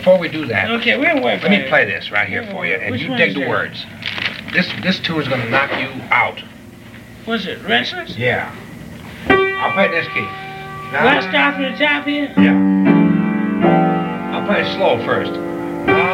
before we do that, Okay, we'll work. let me play this right here for you, and Which you one dig is the that? words. This tune is gonna knock you out. What's it? Restless? Yeah. I'll play this key. Now, Do I start from the top here? yeah. I'll play it slow first.